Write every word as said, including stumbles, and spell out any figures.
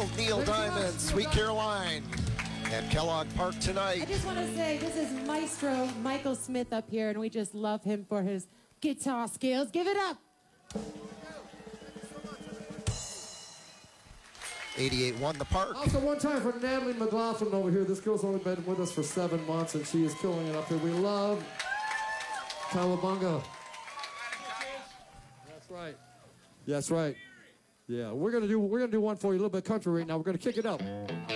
Neil Diamond, Sweet Caroline, at Kellogg Park tonight. I just want to say this is Maestro Michael Smith up here, and we just love him for his guitar skills. Give it up. eighty-eight one The Park. Also, one time for Natalie McLaughlin over here. This girl's only been with us for seven months, and she is killing it up here. We love Cowabunga. That's right. That's right. Yeah, we're gonna do we're gonna do one for you, a little bit of country right now. We're gonna kick it up.